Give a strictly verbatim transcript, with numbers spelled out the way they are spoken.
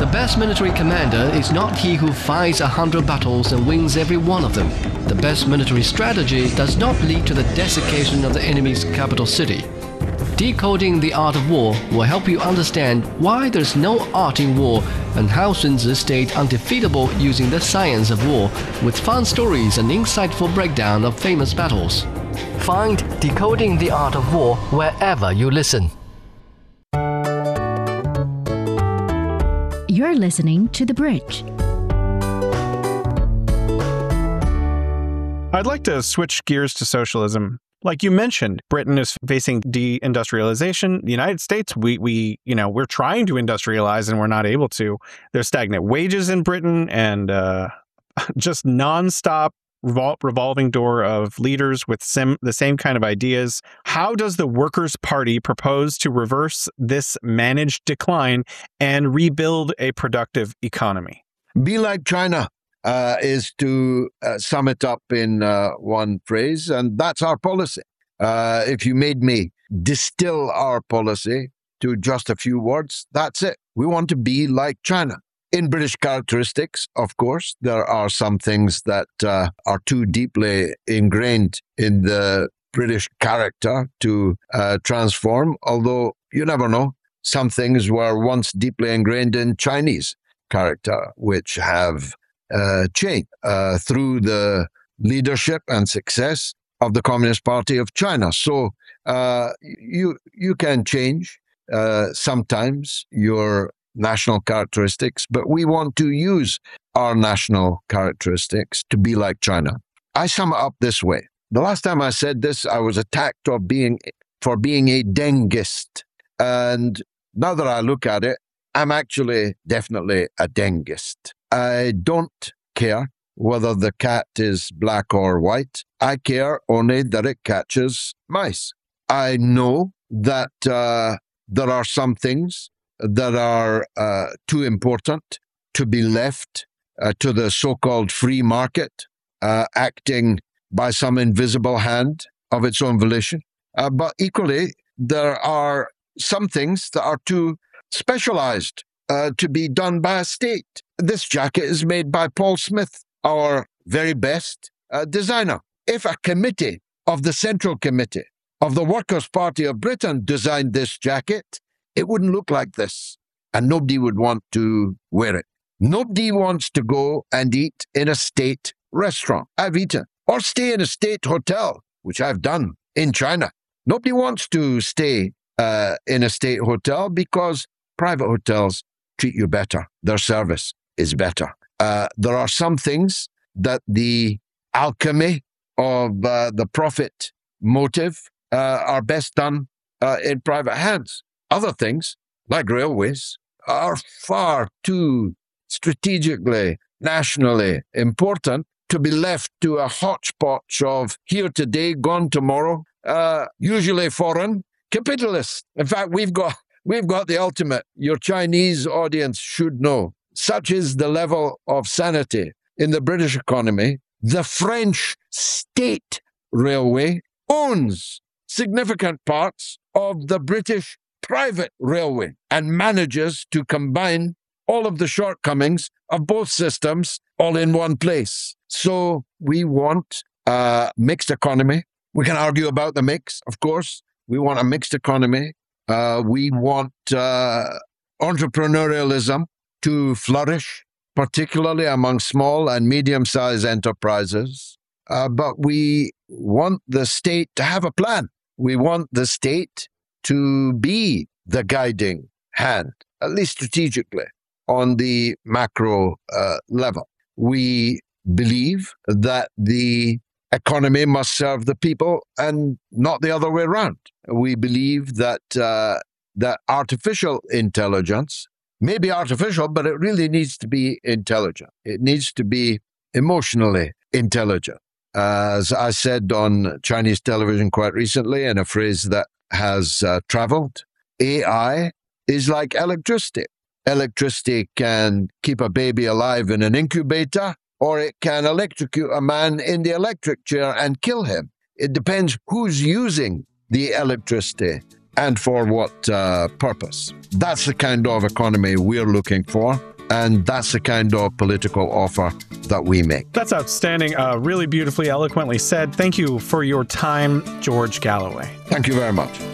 best military commander is not he who fights a hundred battles and wins every one of them. The best military strategy does not lead to the desiccation of the enemy's capital city. Decoding the Art of War will help you understand why there's no art in war and how Sun Tzu stayed undefeatable using the science of war, with fun stories and insightful breakdown of famous battles. Find Decoding the Art of War wherever you listen. You're listening to The Bridge. I'd like to switch gears to socialism. Like you mentioned, Britain is facing deindustrialization. The United States, we, we, you know, we're trying to industrialize and we're not able to. There's stagnant wages in Britain and uh, just nonstop revol- revolving door of leaders with sim- the same kind of ideas. How does the Workers' Party propose to reverse this managed decline and rebuild a productive economy? Be like China. Uh, is to uh, sum it up in uh, one phrase, and that's our policy. Uh, if you made me distill our policy to just a few words, that's it. We want to be like China. In British characteristics, of course, there are some things that uh, are too deeply ingrained in the British character to uh, transform, although you never know. Some things were once deeply ingrained in Chinese character, which have Uh, change uh, through the leadership and success of the Communist Party of China. So uh, you you can change uh, sometimes your national characteristics, but we want to use our national characteristics to be like China. I sum it up this way. The last time I said this, I was attacked of being for being a Dengist. And now that I look at it, I'm actually definitely a Dengist. I don't care whether the cat is black or white. I care only that it catches mice. I know that uh, there are some things that are uh, too important to be left uh, to the so-called free market, uh, acting by some invisible hand of its own volition. Uh, but equally, there are some things that are too specialized uh, to be done by a state. This jacket is made by Paul Smith, our very best uh, designer. If a committee of the Central Committee of the Workers' Party of Britain designed this jacket, it wouldn't look like this, and nobody would want to wear it. Nobody wants to go and eat in a state restaurant. I've eaten. Or stay in a state hotel, which I've done in China. Nobody wants to stay uh, in a state hotel because private hotels treat you better. Their service is better. Uh, there are some things that the alchemy of uh, the profit motive uh, are best done uh, in private hands. Other things, like railways, are far too strategically, nationally important to be left to a hodgepodge of here today, gone tomorrow, uh, usually foreign capitalists. In fact, we've got we've got the ultimate. Your Chinese audience should know. Such is the level of sanity in the British economy. The French state railway owns significant parts of the British private railway and manages to combine all of the shortcomings of both systems all in one place. So we want a mixed economy. We can argue about the mix, of course. We want a mixed economy. Uh, we want uh, entrepreneurialism to flourish, particularly among small and medium-sized enterprises. Uh, but we want the state to have a plan. We want the state to be the guiding hand, at least strategically, on the macro uh, level. We believe that the economy must serve the people and not the other way around. We believe that uh, that artificial intelligence may be artificial, but it really needs to be intelligent. It needs to be emotionally intelligent. As I said on Chinese television quite recently, in a phrase that has uh, traveled, A I is like electricity. Electricity can keep a baby alive in an incubator, or it can electrocute a man in the electric chair and kill him. It depends who's using the electricity and for what uh, purpose. That's the kind of economy we're looking for. And that's the kind of political offer that we make. That's outstanding. Uh, really beautifully, eloquently said. Thank you for your time, George Galloway. Thank you very much.